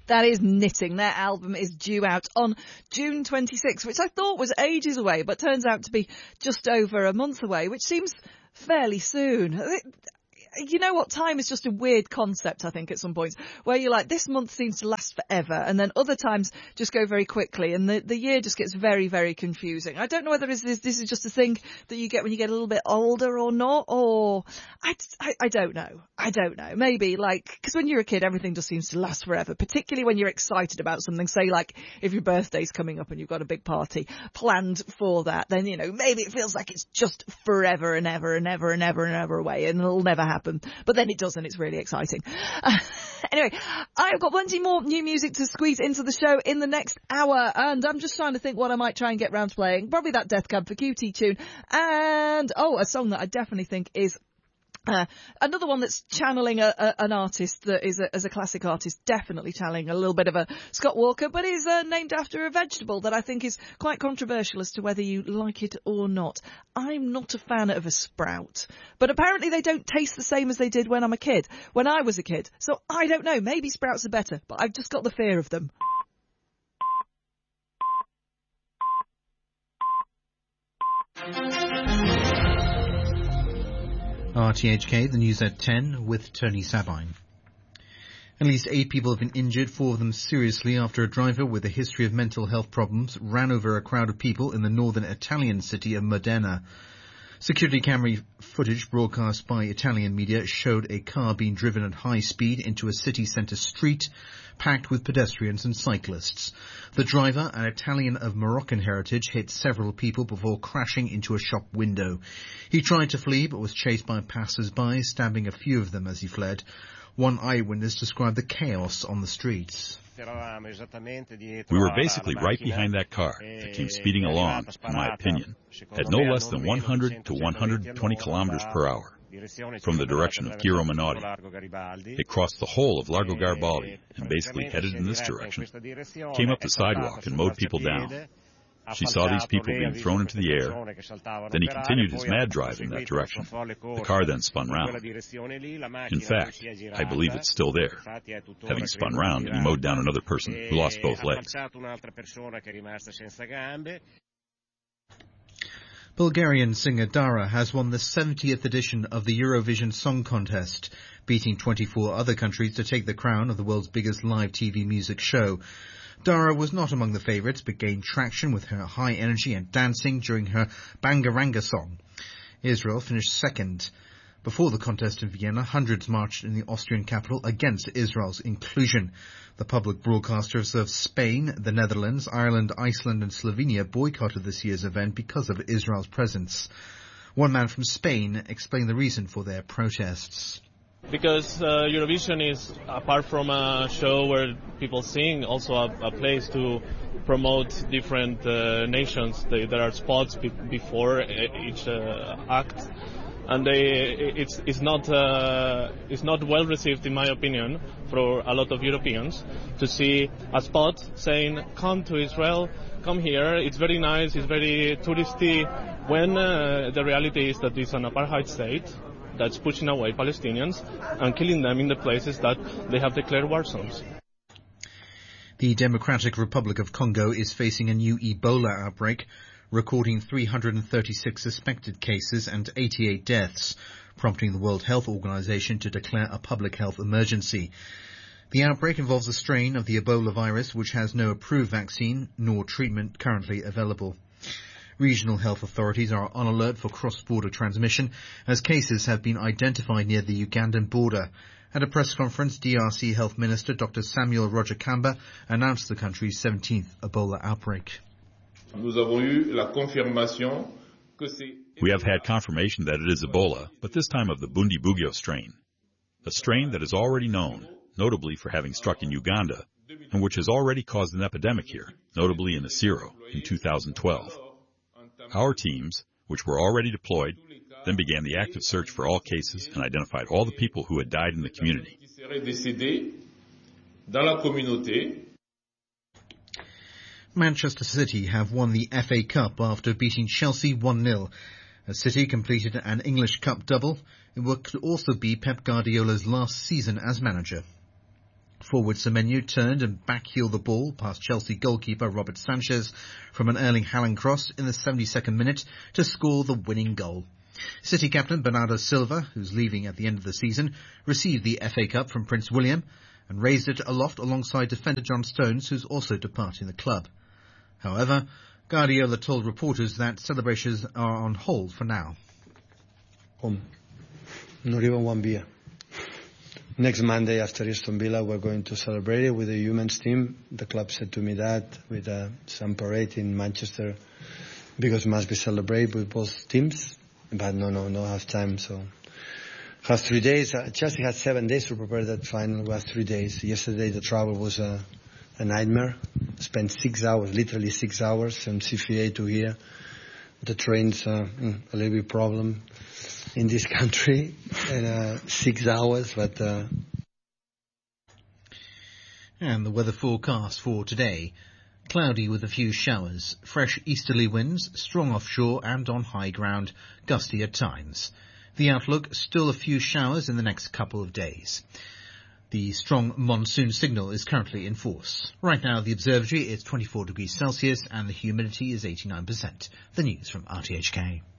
That is Knitting. Their album is due out on June 26th, which I thought was ages away, but turns out to be just over a month away, which seems fairly soon. You know what? Time is just a weird concept, I think, at some points, where you're like, this month seems to last forever, and then other times just go very quickly, and the year just gets very, very confusing. I don't know whether this is just a thing that you get when you get a little bit older or not, or I don't know. I don't know. Maybe, because when you're a kid, everything just seems to last forever, particularly when you're excited about something. Say, if your birthday's coming up and you've got a big party planned for that, then, maybe it feels like it's just forever and ever and ever and ever and ever away, and it'll never happen. But then it doesn't. It's really exciting. Anyway, I've got plenty more new music to squeeze into the show in the next hour, and I'm just trying to think what I might try and get round to playing. Probably that Death Cab for Cutie tune, and a song that I definitely think is another one that's channeling an artist that is as a classic artist, definitely channeling a little bit of a Scott Walker, but is named after a vegetable that I think is quite controversial as to whether you like it or not. I'm not a fan of a sprout, but apparently they don't taste the same as they did when I was a kid. So I don't know, maybe sprouts are better, but I've just got the fear of them. RTHK, the news at 10 with Tony Sabine. At least 8 people have been injured, 4 of them seriously, after a driver with a history of mental health problems ran over a crowd of people in the northern Italian city of Modena. Security camera footage broadcast by Italian media showed a car being driven at high speed into a city centre street packed with pedestrians and cyclists. The driver, an Italian of Moroccan heritage, hit several people before crashing into a shop window. He tried to flee but was chased by passers-by, stabbing a few of them as he fled. One eyewitness described the chaos on the streets. We were basically right behind that car that came speeding along, in my opinion, at no less than 100 to 120 kilometers per hour from the direction of Chiero Menotti. It crossed the whole of Largo Garibaldi and basically headed in this direction, came up the sidewalk and mowed people down. She saw these people being thrown into the air. Then he continued his mad drive in that direction. The car then spun round. In fact, I believe it's still there. Having spun round, he mowed down another person who lost both legs. Bulgarian singer Dara has won the 70th edition of the Eurovision Song Contest, beating 24 other countries to take the crown of the world's biggest live TV music show. Dara was not among the favourites, but gained traction with her high energy and dancing during her Bangaranga song. Israel finished second. Before the contest in Vienna, hundreds marched in the Austrian capital against Israel's inclusion. The public broadcasters of Spain, the Netherlands, Ireland, Iceland and Slovenia boycotted this year's event because of Israel's presence. One man from Spain explained the reason for their protests. Because Eurovision is, apart from a show where people sing, also a place to promote different nations. There are spots before each act, and it's not well received, in my opinion, for a lot of Europeans to see a spot saying, "Come to Israel, come here. It's very nice, it's very touristy," when the reality is that it's an apartheid state that's pushing away Palestinians and killing them in the places that they have declared war zones. The Democratic Republic of Congo is facing a new Ebola outbreak, recording 336 suspected cases and 88 deaths, prompting the World Health Organization to declare a public health emergency. The outbreak involves a strain of the Ebola virus which has no approved vaccine nor treatment currently available. Regional health authorities are on alert for cross-border transmission as cases have been identified near the Ugandan border. At a press conference, DRC Health Minister Dr. Samuel Roger Kamba announced the country's 17th Ebola outbreak. We have had confirmation that it is Ebola, but this time of the Bundibugyo strain, a strain that is already known, notably for having struck in Uganda, and which has already caused an epidemic here, notably in Asiro in 2012. Our teams, which were already deployed, then began the active search for all cases and identified all the people who had died in the community. Manchester City have won the FA Cup after beating Chelsea 1-0. As City completed an English Cup double, it could also be Pep Guardiola's last season as manager. Forward Semenyo turned and back-heeled the ball past Chelsea goalkeeper Robert Sanchez from an Erling Haaland cross in the 72nd minute to score the winning goal. City captain Bernardo Silva, who's leaving at the end of the season, received the FA Cup from Prince William and raised it aloft alongside defender John Stones, who's also departing the club. However, Guardiola told reporters that celebrations are on hold for now. Not even one beer. Next Monday after Aston Villa, we're going to celebrate it with the women's team. The club said to me that with some parade in Manchester, because must be celebrated with both teams. But no half time. So have 3 days. Chelsea had 7 days to prepare that final. We have 3 days. Yesterday the travel was a nightmare. Spent 6 hours, literally 6 hours from CFA to here. The train's a little bit problem in this country, and 6 hours, but... And the weather forecast for today. Cloudy with a few showers, fresh easterly winds, strong offshore and on high ground, gusty at times. The outlook, still a few showers in the next couple of days. The strong monsoon signal is currently in force. Right now, the observatory is 24 degrees Celsius and the humidity is 89%. The news from RTHK.